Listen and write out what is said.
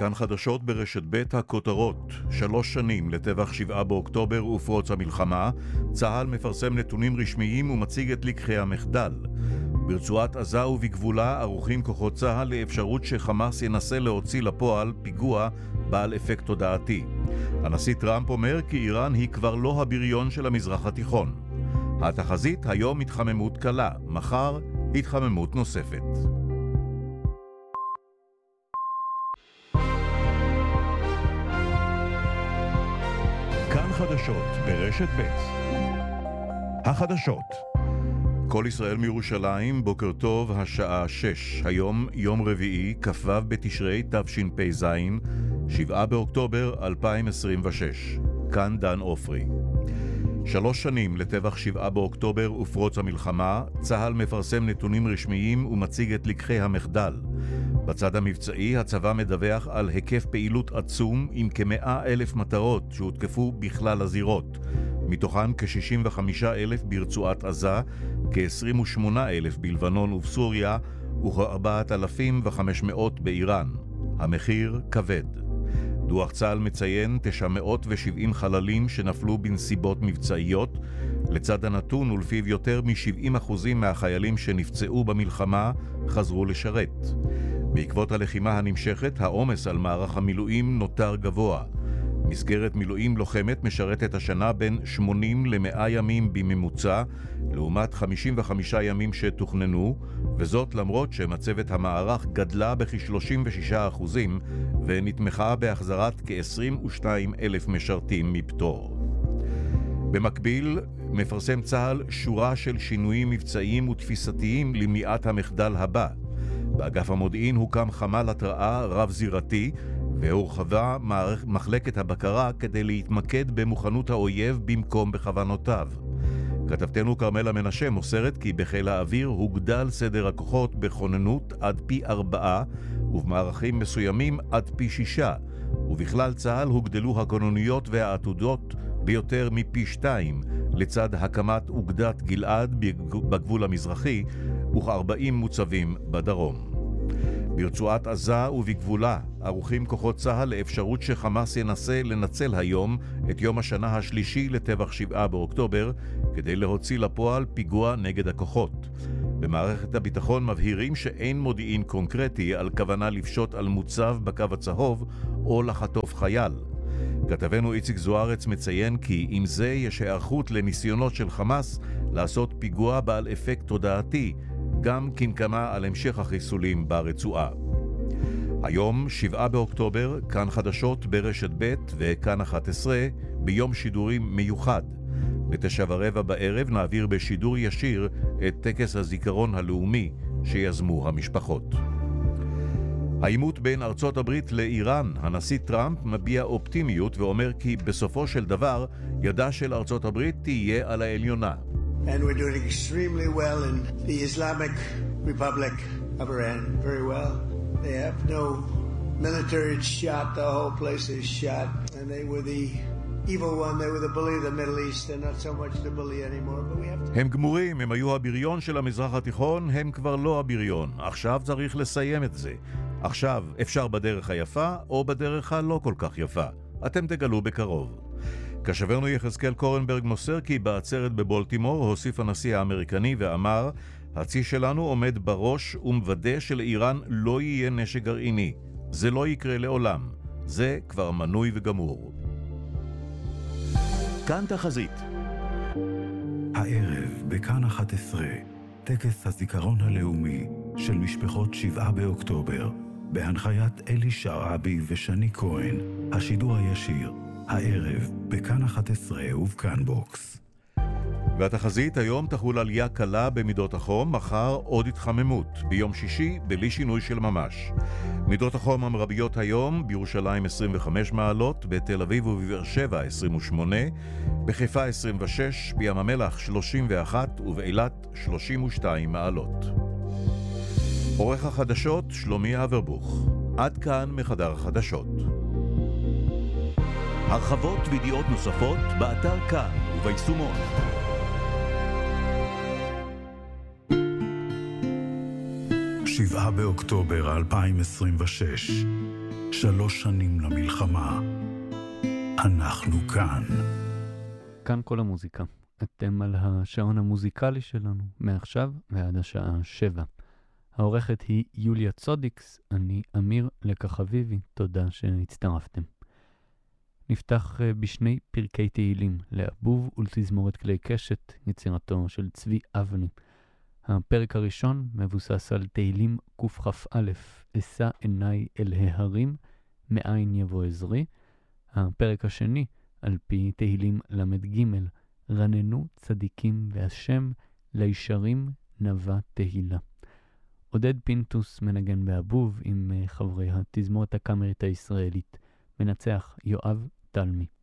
כאן חדשות ברשת ב' הכותרות. 3 שנים לטבח 7 באוקטובר ופרוץ המלחמה, צה"ל מפרסם נתונים רשמיים ומציג את לקחי המחדל. ברצועת עזה ובגבולה ערוכים כוחות צה"ל לאפשרות שחמאס ינסה להוציא לפועל פיגוע בעל אפקט תודעתי. הנשיא טראמפ אומר כי איראן היא כבר לא הבריון של המזרח התיכון. התחזית היום התחממות קלה, מחר התחממות נוספת. כאן חדשות ברשת ב'. החדשות. כל ישראל מירושלים, בוקר טוב, השעה 6. היום יום רביעי, כ"ו בתשרי תשפ"ז, 7 באוקטובר 2026. כאן דן עופרי. 3 שנים לטבח 7 באוקטובר ופרוץ המלחמה, צה"ל מפרסם נתונים רשמיים ומציג את לקחי המחדל. בצד המבצעי, הצבא מדווח על היקף פעילות עצום עם כ100,000 מטרות שהותקפו בכלל הזירות. מתוכן כ65,000 ברצועת עזה, כ28,000 בלבנון ובסוריה וכ4,500 באיראן. המחיר כבד. דוח צה"ל מציין 970 חללים שנפלו בנסיבות מבצעיות, לצד הנתון ולפיו יותר מ70% מהחיילים שנפצעו במלחמה חזרו לשרת. בעקבות הלחימה הנמשכת, העומס על מערך המילואים נותר גבוה. מסגרת מילואים לוחמת משרתת השנה בין 80 ל100 ימים בממוצע, לעומת 55 ימים שתוכננו, וזאת למרות שמצבת המערך גדלה בכ36% ונתמכה בהחזרת כ22,000 משרתים מפטור. במקביל, מפרסם צה"ל שורה של שינויים מבצעיים ותפיסתיים למניעת המחדל הבא. באגף המודיעין הוקם חמ"ל התראה רב-זירתי, והורחבה מחלקת הבקרה כדי להתמקד במוכנות האויב במקום בכוונותיו. כתבתנו כרמלה מנשה מוסרת כי בחיל האוויר הוגדל סדר הכוחות בכוננות עד פי 4 ובמערכים מסוימים עד פי 6, ובכלל צה"ל הוגדלו הכוננויות והעתודות ביותר מפי 2, לצד הקמת אוגדת גלעד בגבול המזרחי וכ40 מוצבים בדרום. ברצועת עזה ובגבולה ערוכים כוחות צה"ל לאפשרות שחמאס ינסה לנצל היום את יום השנה השלישי לטבח 7 באוקטובר כדי להוציא לפועל פיגוע נגד הכוחות. במערכת הביטחון מבהירים שאין מודיעין קונקרטי על כוונה לפשוט על מוצב בקו הצהוב או לחטוף חייל. כתבנו איציק זוארץ מציין כי עם זה יש הערכות לניסיונות של חמאס לעשות פיגוע בעל אפקט תודעתי, גם כנקמה על המשך החיסולים ברצועה. היום, 7 באוקטובר, כאן חדשות ברשת ב' וכאן 11, ביום שידורים מיוחד. ב9:15 בערב נעביר בשידור ישיר את טקס הזיכרון הלאומי שיזמו המשפחות. העימות בין ארצות הברית לאיראן, הנשיא טראמפ מביע אופטימיות ואומר כי בסופו של דבר ידה של ארצות הברית תהיה על העליונה. And we're doing extremely well in the Islamic Republic of Iran. Very well. They have no military shot. The whole place is shot. And they were the evil one. They were the bully of the Middle East. They're not so much the bully anymore, but we have to... הם גמורים, הם היו הבריון של המזרח התיכון, הם כבר לא הבריון. עכשיו צריך לסיים את זה. עכשיו אפשר בדרך היפה או בדרך הלא כל כך יפה. אתם תגלו בקרוב. כשברנו יחזקאל קורנברג מוסר כי בעצרת בבולטימור הוסיף הנשיא האמריקני ואמר, הצי שלנו עומד בראש ומוודא שלאיראן לא יהיה נשק גרעיני. זה לא יקרה לעולם. זה כבר מנוי וגמור. כאן תחזית. הערב בכאן 11, טקס הזיכרון הלאומי של משפחות 7 באוקטובר, בהנחיית אלי שרעבי ושני כהן, השידור הישיר. הערב בכאן 11 ובכאן בוקס. והתחזית היום תחול עלייה קלה במידות החום, מחר עוד התחממות, ביום שישי בלי שינוי של ממש. מידות החום המרביות היום, בירושלים 25 מעלות, בתל אביב ובבאר שבע 28, בחיפה 26, בים המלח 31 ובאילת 32 מעלות. עורך החדשות שלומי אברבוך. עד כאן מחדר החדשות. הרחבות וידיעות נוספות באתר כאן וביישומון. שבעה באוקטובר 2026, 3 שנים למלחמה. אנחנו כאן. כאן כל המוזיקה. אתם על השעון המוזיקלי שלנו, מעכשיו ועד השעה 7. העורכת היא יוליה צודיקס, אני אמיר לקח אביבי, תודה שהצטרפתם. נפתח בשני פרקי תהילים, לאבוב ולתזמורת כלי קשת, יצירתו של צבי אבני. הפרק הראשון מבוסס על תהילים קכ"א, אשא עיניי אל ההרים, מאין יבוא עזרי. הפרק השני, על פי תהילים למ"ג, רננו צדיקים והשם, לישרים נבא תהילה. עודד פינטוס מנגן באבוב עם חברי התזמורת הקאמרית הישראלית, מנצח יואב תלמי.